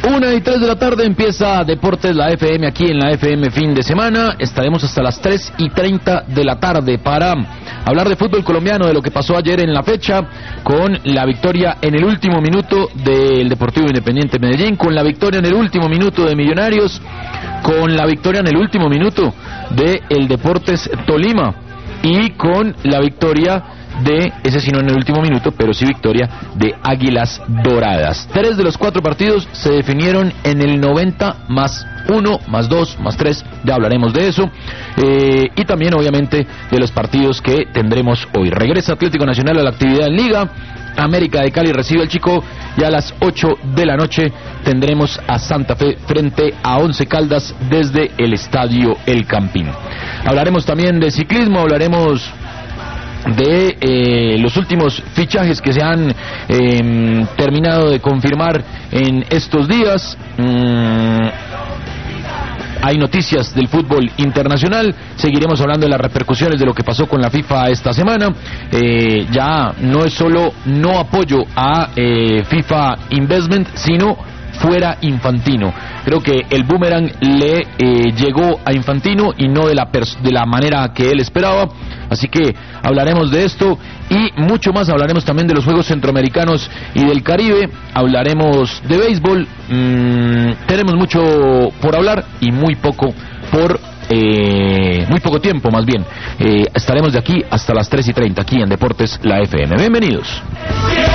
1:03 de la tarde empieza Deportes la FM aquí en la FM fin de semana. Estaremos hasta las 3:30 de la tarde para hablar de fútbol colombiano, de lo que pasó ayer en la fecha, con la victoria en el último minuto del Deportivo Independiente Medellín, con la victoria en el último minuto de Millonarios, con la victoria en el último minuto de el Deportes Tolima y con la victoria de, ese sí no en el último minuto, pero sí victoria de Águilas Doradas. 3 de los 4 partidos se definieron en el 90 más 1, más 2, más 3, ya hablaremos de eso, y también obviamente de los partidos que tendremos hoy. Regresa Atlético Nacional a la actividad en Liga, América de Cali recibe al Chico y a las 8 de la noche tendremos a Santa Fe frente a Once Caldas desde el Estadio El Campín. Hablaremos también de ciclismo, hablaremos de los últimos fichajes que se han terminado de confirmar en estos días. Hay noticias del fútbol internacional, seguiremos hablando de las repercusiones de lo que pasó con la FIFA esta semana. Ya no es solo no apoyo a FIFA Investment, sino fuera Infantino. Creo que el boomerang le llegó a Infantino y no de la manera que él esperaba, así que hablaremos de esto y mucho más. Hablaremos también de los Juegos Centroamericanos y del Caribe, hablaremos de béisbol. Tenemos mucho por hablar y muy poco tiempo más bien. Estaremos de aquí hasta las 3:30 aquí en Deportes la FM. Bienvenidos.